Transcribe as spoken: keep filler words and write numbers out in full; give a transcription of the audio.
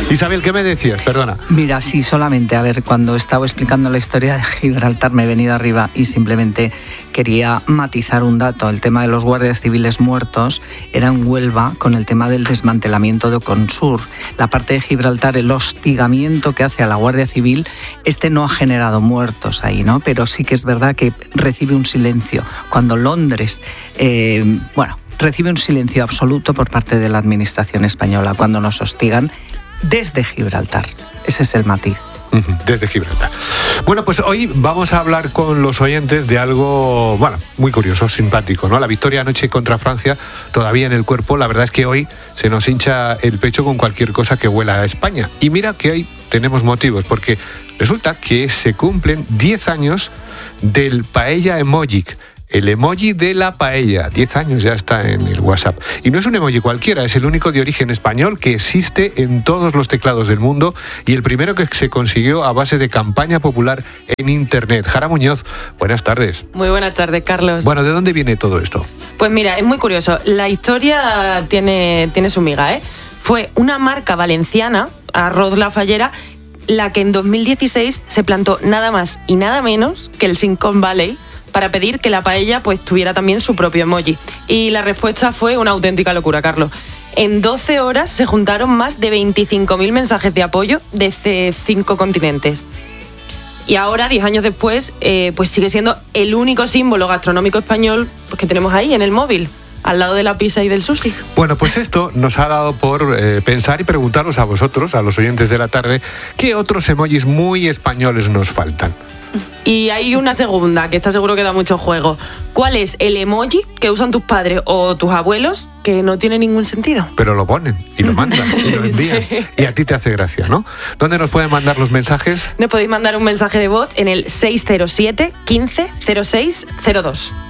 Isabel, ¿qué me decías? Perdona. Mira, sí, solamente, a ver, cuando estaba explicando la historia de Gibraltar me he venido arriba y simplemente quería matizar un dato. El tema de los guardias civiles muertos era en Huelva con el tema del desmantelamiento de Oconsur. La parte de Gibraltar, el hostigamiento que hace a la Guardia Civil, este no ha generado muertos ahí, ¿no? Pero sí que es verdad que recibe un silencio. Cuando Londres, eh, bueno, recibe un silencio absoluto por parte de la administración española cuando nos hostigan desde Gibraltar. Ese es el matiz. Desde Gibraltar. Bueno, pues hoy vamos a hablar con los oyentes de algo, bueno, muy curioso, simpático, ¿no? La victoria anoche contra Francia, todavía en el cuerpo. La verdad es que hoy se nos hincha el pecho con cualquier cosa que huela a España. Y mira que hoy tenemos motivos, porque resulta que se cumplen diez años del Paella Emojic. El emoji de la paella, diez años ya está en el WhatsApp. Y no es un emoji cualquiera, es el único de origen español que existe en todos los teclados del mundo y el primero que se consiguió a base de campaña popular en Internet. Jara Muñoz, buenas tardes. Muy buenas tardes, Carlos. Bueno, ¿de dónde viene todo esto? Pues mira, es muy curioso. La historia tiene, tiene su miga, ¿eh? Fue una marca valenciana, Arroz La Fallera, la que en dos mil dieciséis se plantó nada más y nada menos que el Silicon Valley para pedir que la paella pues tuviera también su propio emoji. Y la respuesta fue una auténtica locura, Carlos. En doce horas se juntaron más de veinticinco mil mensajes de apoyo desde cinco continentes. Y ahora, diez años después, eh, pues sigue siendo el único símbolo gastronómico español pues, que tenemos ahí en el móvil, al lado de la pizza y del sushi. Bueno, pues esto nos ha dado por eh, pensar y preguntaros a vosotros, a los oyentes de la tarde, ¿qué otros emojis muy españoles nos faltan? Y hay una segunda, que está seguro que da mucho juego. ¿Cuál es el emoji que usan tus padres o tus abuelos que no tiene ningún sentido? Pero lo ponen y lo mandan y lo envían. Sí. Y a ti te hace gracia, ¿no? ¿Dónde nos pueden mandar los mensajes? Nos podéis mandar un mensaje de voz en el seis cero siete, quince, cero seis cero dos.